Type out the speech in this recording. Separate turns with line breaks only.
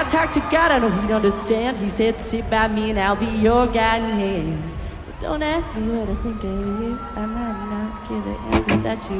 I talked to God, I know he'd understand. He said, sit by me and I'll be your guiding hand. But don't ask me what I think of you. I might not give the answer that you